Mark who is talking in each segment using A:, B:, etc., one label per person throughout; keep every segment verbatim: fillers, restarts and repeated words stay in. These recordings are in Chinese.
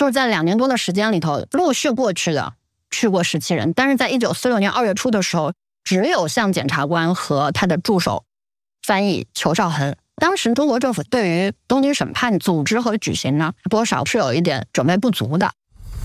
A: 就是在两年多的时间里头，陆续过去的去过十七人，但是在一九四六年二月初的时候，只有向检察官和他的助手翻译裘绍恒。当时中国政府对于东京审判组织和举行呢，多少是有一点准备不足的。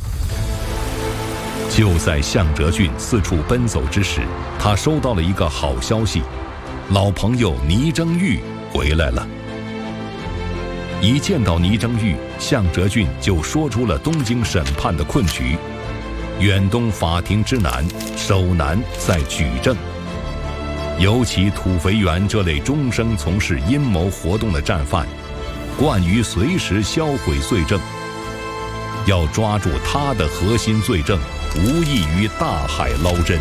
B: 就在向哲俊四处奔走之时，他收到了一个好消息，老朋友倪征玉回来了。一见到倪征玉，向哲俊就说出了东京审判的困局：远东法庭之难，首难在举证。尤其土肥原这类终生从事阴谋活动的战犯，惯于随时销毁罪证，要抓住他的核心罪证，无异于大海捞针。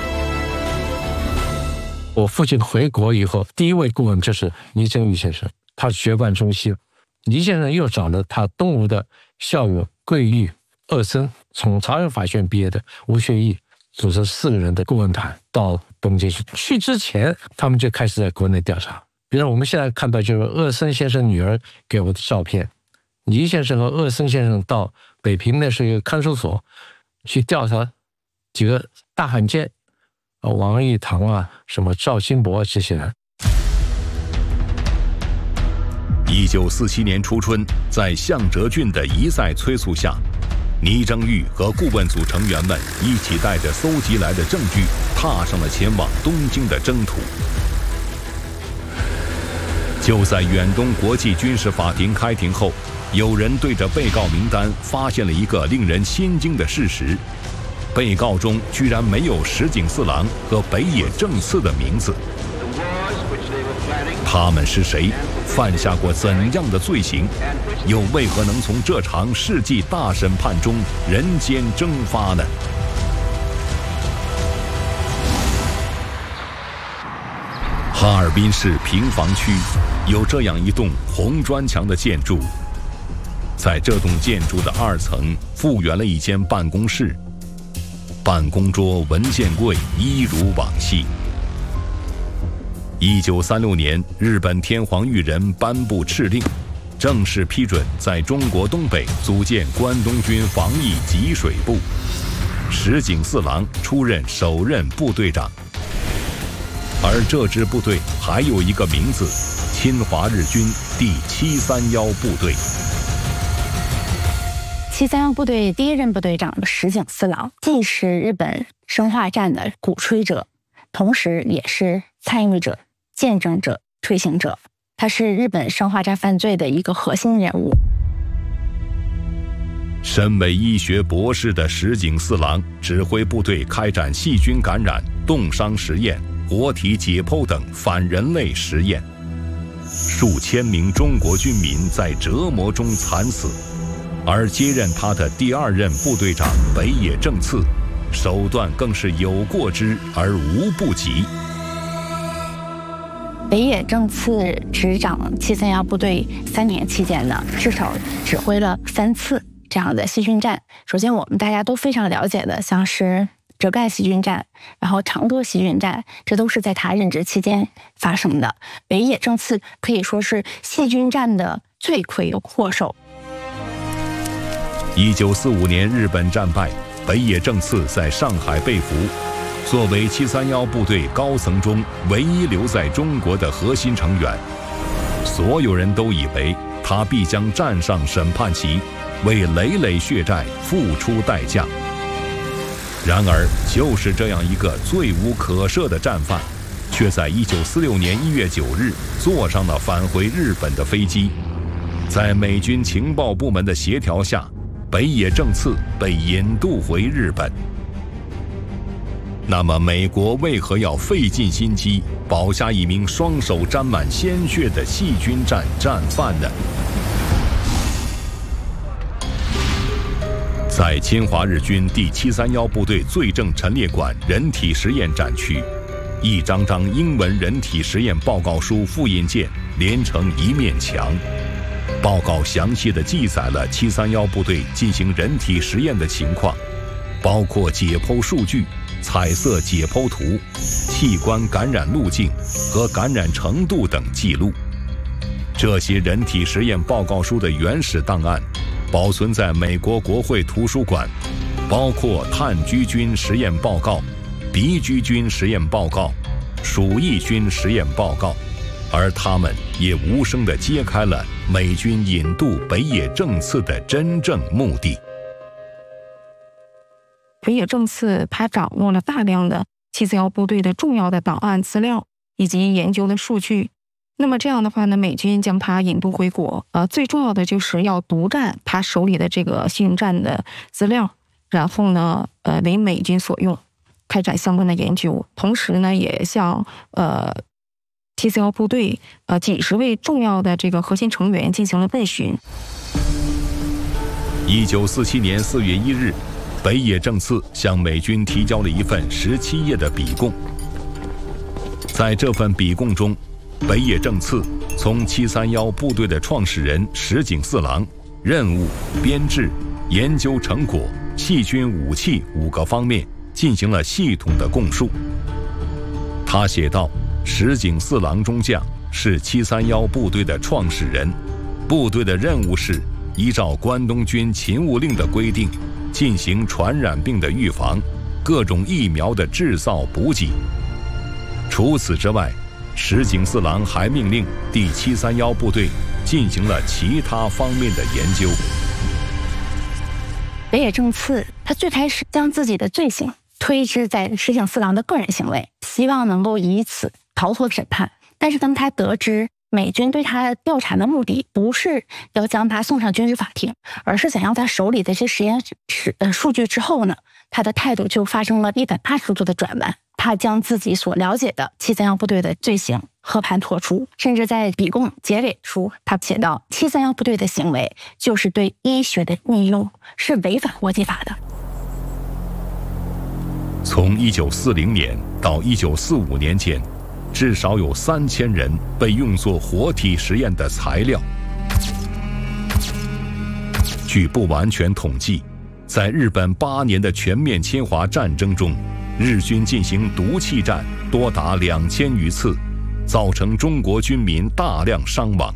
C: 我父亲回国以后，第一位顾问就是倪征玉先生，他学贯中西。倪先生又找了他东吴的校友桂玉、二森，从朝阳法学院毕业的吴学义，组成四个人的顾问团到东京去。去之前，他们就开始在国内调查。比如我们现在看到，就是二森先生女儿给我的照片，倪先生和二森先生到北平那是一个看守所去调查几个大汉奸，王义堂啊，什么赵新博这些人。
B: 一九四七年初春，在向哲俊的一再催促下，倪征玉和顾问组成员们一起带着搜集来的证据，踏上了前往东京的征途。就在远东国际军事法庭开庭后，有人对着被告名单发现了一个令人心惊的事实：被告中居然没有石井四郎和北野正次的名字。他们是谁？犯下过怎样的罪行？又为何能从这场世纪大审判中人间蒸发呢？哈尔滨市平房区有这样一栋红砖墙的建筑，在这栋建筑的二层复原了一间办公室，办公桌、文件柜一如往昔。一九三六年，日本天皇裕仁颁布敕令，正式批准在中国东北组建关东军防疫给水部，石井四郎出任首任部队长。而这支部队还有一个名字：侵华日军第七三一部队。
A: 七三一部队第一任部队长石井四郎，既是日本生化战的鼓吹者，同时也是参与者、见证者、推行者。他是日本生化战犯罪的一个核心人物。
B: 身为医学博士的石井四郎指挥部队开展细菌感染、冻伤实验、活体解剖等反人类实验，数千名中国军民在折磨中惨死。而接任他的第二任部队长北野正次，手段更是有过之而无不及。
A: 北野正次执掌七三一部队三年期间呢，至少指挥了三次这样的细菌战。首先，我们大家都非常了解的，像是浙赣细菌战，然后长歌细菌战，这都是在他任职期间发生的。北野正次可以说是细菌战的罪魁祸首。
B: 一九四五年日本战败，北野正次在上海被俘。作为七三一部队高层中唯一留在中国的核心成员，所有人都以为他必将站上审判旗，为累累血债付出代价。然而，就是这样一个罪无可赦的战犯，却在一九四六年一月九日坐上了返回日本的飞机。在美军情报部门的协调下，北野正次被引渡回日本。那么，美国为何要费尽心机保下一名双手沾满鲜血的细菌战战犯呢？在侵华日军第七三一部队罪证陈列馆人体实验展区，一张张英文人体实验报告书复印件连成一面墙。报告详细地记载了七三一部队进行人体实验的情况，包括解剖数据、彩色解剖图、器官感染路径和感染程度等记录。这些人体实验报告书的原始档案保存在美国国会图书馆，包括炭疽菌实验报告、鼻疽菌实验报告、鼠疫菌实验报告，而他们也无声地揭开了美军引渡北野正次的真正目的。
D: 北野正次他掌握了大量的七四一部队的重要的档案资料以及研究的数据。那么这样的话呢，美军将他引渡回国，呃，最重要的就是要独占他手里的这个信战的资料，然后呢，呃，为美军所用，开展相关的研究。同时呢，也向呃七四一部队呃几十位重要的这个核心成员进行了问询。
B: 一九四七年四月一日。北野正次向美军提交了一份十七页的笔供。在这份笔供中，北野正次从七三一部队的创始人石井四郎、任务、编制、研究成果、细菌武器五个方面进行了系统的供述。他写道：石井四郎中将是七三一部队的创始人，部队的任务是依照关东军勤务令的规定，进行传染病的预防，各种疫苗的制造补给。除此之外，石井四郎还命令第七三一部队进行了其他方面的研究。
A: 北野正次他最开始将自己的罪行推知在石井四郎的个人行为，希望能够以此逃脱审判。但是当他得知美军对他调查的目的不是要将他送上军事法庭，而是想要他手里的这实验室呃数据之后呢，他的态度就发生了一百八十度的转弯。他将自己所了解的七三一部队的罪行和盘托出，甚至在笔供结尾处，他写道：七三一部队的行为就是对医学的运用，是违反国际法的。
B: 从一九四零年到一九四五年间，至少有三千人被用作活体实验的材料。据不完全统计，在日本八年的全面侵华战争中，日军进行毒气战多达两千余次，造成中国军民大量伤亡。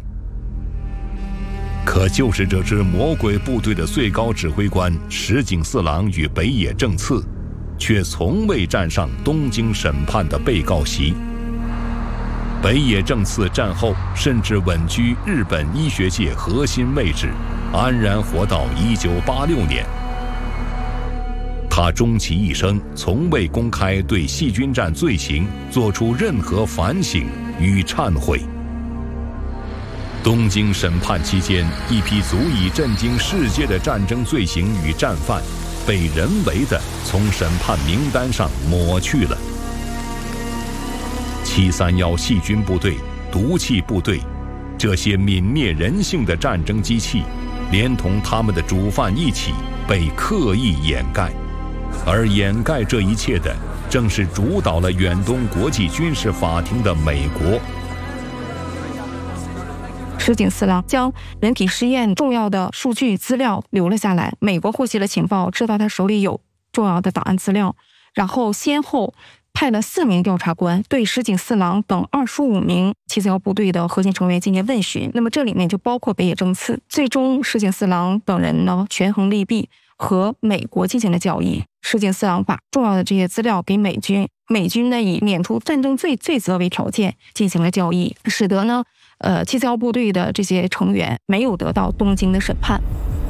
B: 可就是这支魔鬼部队的最高指挥官石井四郎与北野正次，却从未站上东京审判的被告席。北野正次战后甚至稳居日本医学界核心位置，安然活到一九八六年。他终其一生从未公开对细菌战罪行做出任何反省与忏悔。东京审判期间，一批足以震惊世界的战争罪行与战犯，被人为地从审判名单上抹去了。七三一细菌部队、毒气部队，这些泯灭人性的战争机器，连同他们的主犯一起被刻意掩盖。而掩盖这一切的，正是主导了远东国际军事法庭的美国。
D: 石井四郎将人体实验重要的数据资料留了下来，美国获悉了情报，知道他手里有重要的档案资料，然后先后派了四名调查官对石井四郎等二十五名七四一部队的核心成员进行问询。那么这里面就包括北野正次。最终石井四郎等人呢权衡利弊，和美国进行了交易。石井四郎把重要的这些资料给美军，美军呢以免除战争罪罪责为条件进行了交易，使得呢呃七四一部队的这些成员没有得到东京的审判。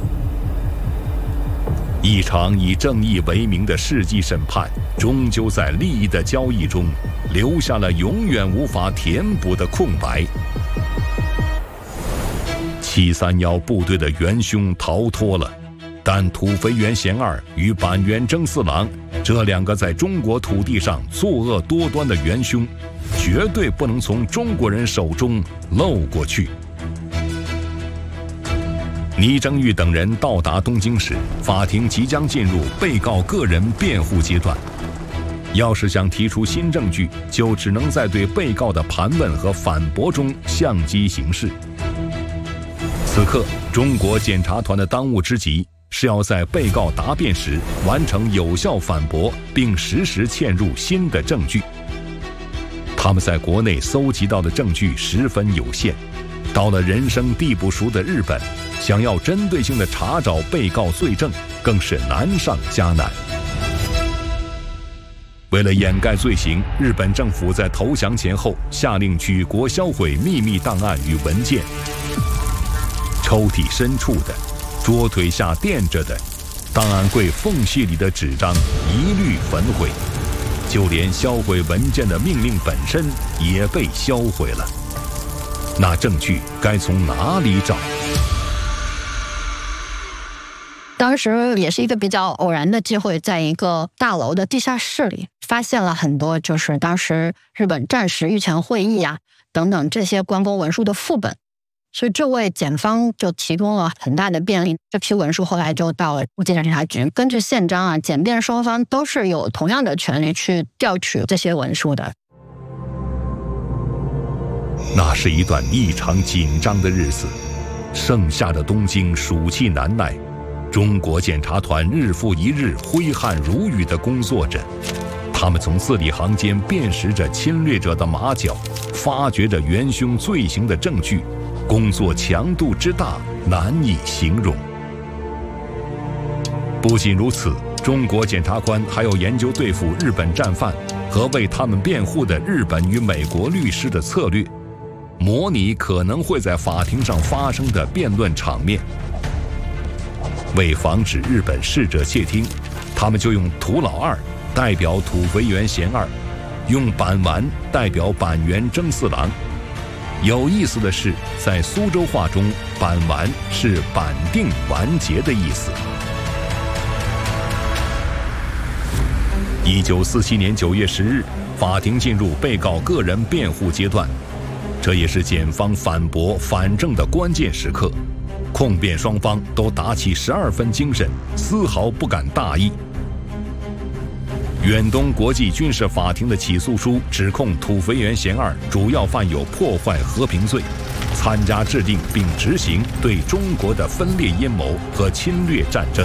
B: 一场以正义为名的世纪审判，终究在利益的交易中留下了永远无法填补的空白。七三一部队的元凶逃脱了，但土肥原贤二与板垣征四郎这两个在中国土地上作恶多端的元凶，绝对不能从中国人手中漏过去。倪正玉等人到达东京时，法庭即将进入被告个人辩护阶段。要是想提出新证据，就只能在对被告的盘问和反驳中相机行事。此刻，中国检察团的当务之急是要在被告答辩时完成有效反驳，并实时嵌入新的证据。他们在国内搜集到的证据十分有限， 到了人生地不熟的日本，想要针对性的查找被告罪证，更是难上加难。为了掩盖罪行，日本政府在投降前后下令举国销毁秘密档案与文件，抽屉深处的、桌腿下垫着的、档案柜缝隙里的纸张一律焚毁，就连销毁文件的命令本身也被销毁了。那证据该从哪里找？
A: 当时也是一个比较偶然的机会，在一个大楼的地下室里发现了很多就是当时日本战时御前会议啊等等这些关公文书的副本，所以这位检方就提供了很大的便利。这批文书后来就到了户籍检察局，根据宪章啊，检辩双方都是有同样的权利去调取这些文书的。
B: 那是一段异常紧张的日子，盛夏的东京暑气难耐，中国检察团日复一日挥汗如雨地工作着，他们从字里行间辨识着侵略者的马脚，发掘着元凶罪行的证据，工作强度之大难以形容。不仅如此，中国检察官还要研究对付日本战犯和为他们辩护的日本与美国律师的策略，模拟可能会在法庭上发生的辩论场面。为防止日本逝者窃听，他们就用土老二代表土肥原贤二，用板丸代表板垣征四郎。有意思的是，在苏州话中，板丸是板定完结的意思。一九四七年九月十日，法庭进入被告个人辩护阶段，这也是检方反驳反证的关键时刻。控辩双方都打起十二分精神，丝毫不敢大意。远东国际军事法庭的起诉书指控土肥原贤二主要犯有破坏和平罪，参加制定并执行对中国的分裂阴谋和侵略战争。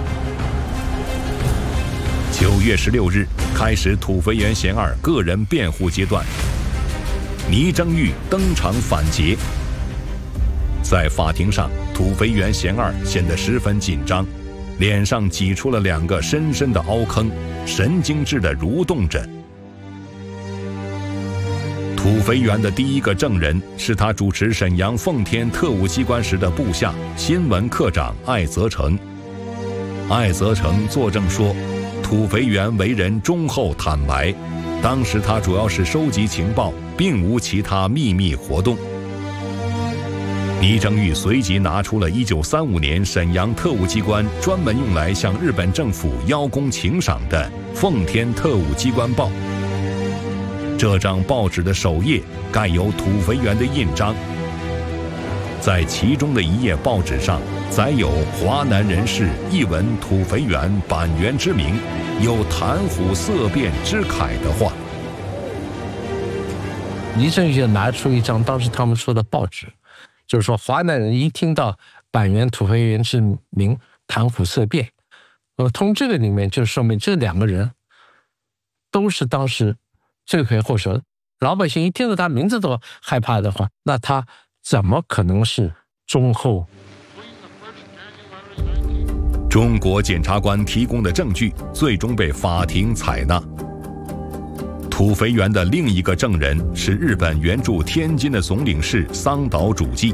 B: 九月十六日开始土肥原贤二个人辩护阶段，倪正玉登场反劫。在法庭上，土肥原贤二显得十分紧张，脸上挤出了两个深深的凹坑，神经质地蠕动着。土肥原的第一个证人是他主持沈阳奉天特务机关时的部下新闻科长艾泽成。艾泽成作证说，土肥原为人忠厚坦白，当时他主要是收集情报，并无其他秘密活动。倪正玉随即拿出了一九三五年沈阳特务机关专门用来向日本政府邀功请赏的《奉天特务机关报》。这张报纸的首页盖有土肥原的印章，在其中的一页报纸上载有华南人士一闻土肥原板垣之名，有谈虎色变之慨的话。
C: 倪正玉就拿出一张当时他们说的报纸，就是说华南人一听到板垣土肥原之名，谈虎色变。呃，从这个里面就说明这两个人都是当时罪魁祸首。老百姓一听到他名字都害怕的话，那他怎么可能是忠厚？
B: 中国检察官提供的证据最终被法庭采纳。土肥原的另一个证人是日本援助天津的总领事桑岛主纪。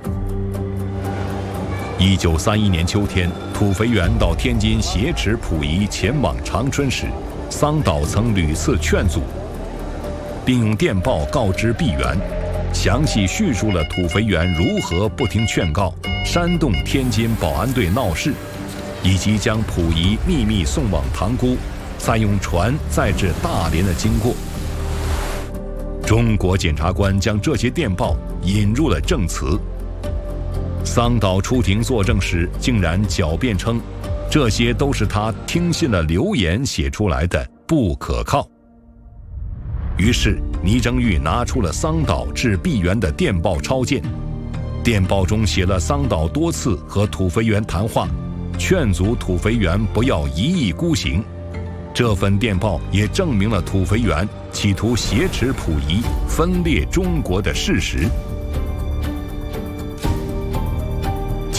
B: 一九三一年秋天，土肥原到天津挟持溥仪前往长春时，桑岛曾屡次劝阻，并用电报告知毕原，详细叙述了土肥原如何不听劝告，煽动天津保安队闹事，以及将溥仪秘密送往塘沽，再用船载至大连的经过。中国检察官将这些电报引入了证词。桑岛出庭作证时，竟然狡辩称，这些都是他听信了流言写出来的，不可靠。于是倪正玉拿出了桑岛致毕原的电报抄件，电报中写了桑岛多次和土肥原谈话，劝阻土肥原不要一意孤行。这份电报也证明了土肥原企图挟持溥仪、分裂中国的事实。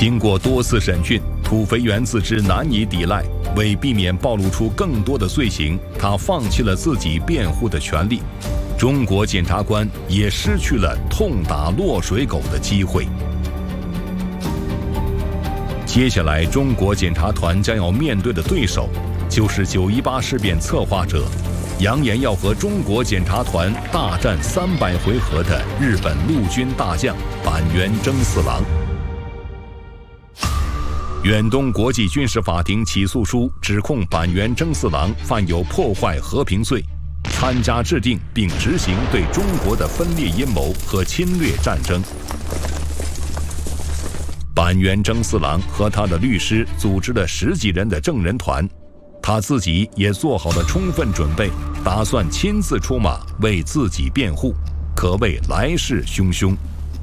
B: 经过多次审讯，土肥原自知难以抵赖，为避免暴露出更多的罪行，他放弃了自己辩护的权利。中国检察官也失去了痛打落水狗的机会。接下来，中国检察团将要面对的对手，就是九一八事变策划者，扬言要和中国检察团大战三百回合的日本陆军大将板垣征四郎。远东国际军事法庭起诉书指控板垣征四郎犯有破坏和平罪，参加制定并执行对中国的分裂阴谋和侵略战争。板垣征四郎和他的律师组织了十几人的证人团，他自己也做好了充分准备，打算亲自出马为自己辩护，可谓来势汹汹。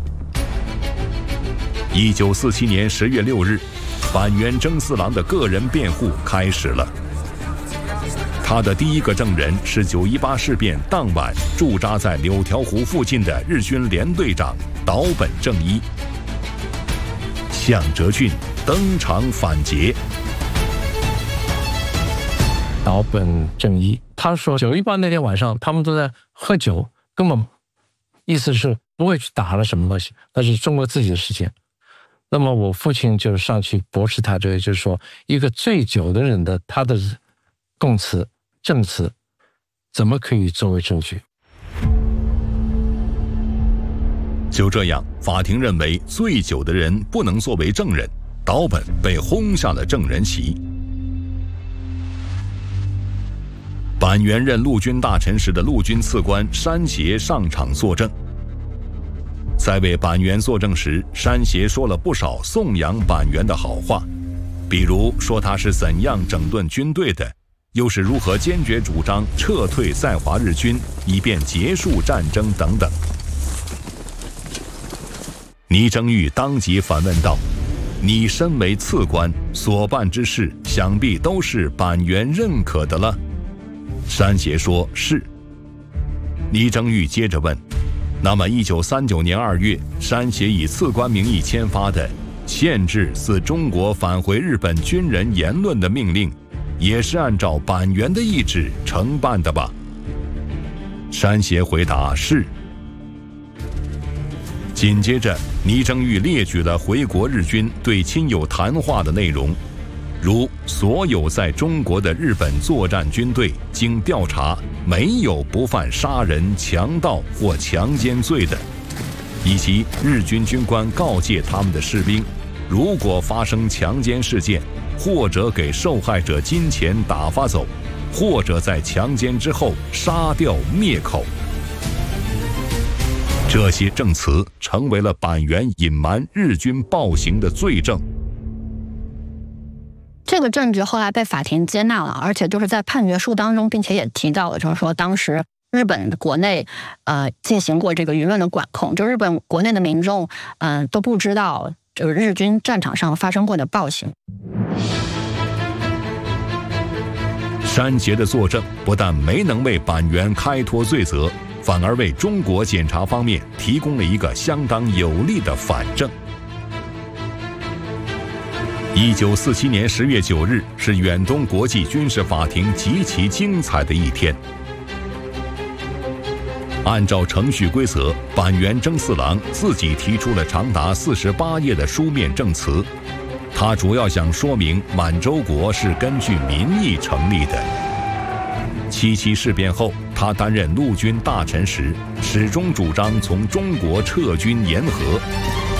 B: 一九四七年十月六日，板垣征四郎的个人辩护开始了。他的第一个证人是九一八事变当晚驻扎在柳条湖附近的日军联队长岛本正一。向哲俊登场反劫。
C: 岛本正一他说，九一八那天晚上他们都在喝酒，根本意思是不会去打了什么东西，那是中国自己的事情。那么我父亲就上去驳斥他，这个就是说，一个醉酒的人的他的供词证词怎么可以作为证据？
B: 就这样，法庭认为醉酒的人不能作为证人，岛本被轰下了证人席。板垣任陆军大臣时的陆军次官山胁上场作证。在为板垣作证时，山胁说了不少颂扬板垣的好话，比如说他是怎样整顿军队的，又是如何坚决主张撤退在华日军，以便结束战争等等。倪征玉当即反问道：“你身为次官，所办之事想必都是板垣认可的了？”山胁说是。倪征玉接着问：“那么一九三九年二月，山胁以次官名义签发的限制自中国返回日本军人言论的命令，也是按照板垣的意志承办的吧？”山胁回答是。紧接着，倪征玉列举了回国日军对亲友谈话的内容，如所有在中国的日本作战军队经调查没有不犯杀人、强盗或强奸罪的，以及日军军官告诫他们的士兵，如果发生强奸事件，或者给受害者金钱打发走，或者在强奸之后杀掉灭口。这些证词成为了板垣隐瞒日军暴行的罪证。
A: 这个证据后来被法庭接纳了，而且就是在判决书当中，并且也提到了，就是说当时日本国内呃进行过这个舆论的管控，就日本国内的民众嗯、呃、都不知道就是日军战场上发生过的暴行。
B: 山胁的作证不但没能为板垣开脱罪责，反而为中国检察方面提供了一个相当有力的反证。一九四七年十月九日是远东国际军事法庭极其精彩的一天。按照程序规则，板垣征四郎自己提出了长达四十八页的书面证词，他主要想说明满洲国是根据民意成立的。七七事变后，他担任陆军大臣时，始终主张从中国撤军言和。